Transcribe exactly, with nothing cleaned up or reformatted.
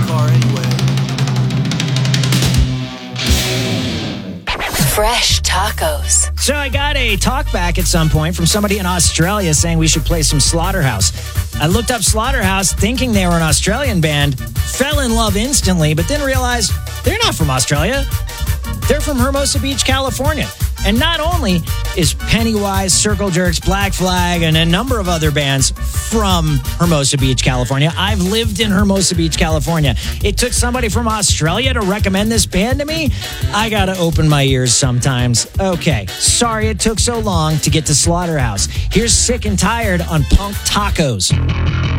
car anyway. Fresh tacos. So I got a talk back at some point from somebody in Australia saying we should play some Slaughterhouse. I looked up Slaughterhouse thinking they were an Australian band, fell in love instantly, but then realized they're not from Australia. They're from Hermosa Beach, California. And not only is Pennywise, Circle Jerks, Black Flag, and a number of other bands from Hermosa Beach, California. I've lived in Hermosa Beach, California. It took somebody from Australia to recommend this band to me. I gotta open my ears sometimes. Okay, sorry it took so long to get to Slaughterhouse. Here's Sick and Tired on Punk Tacos.